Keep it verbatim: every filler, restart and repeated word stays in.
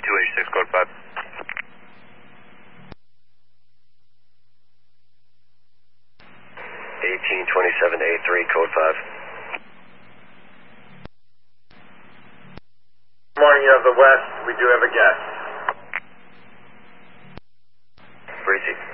two eighty-six, code five. eighteen twenty-seven A three, code five. Morning, you have the West. We do have a guest. Breezy.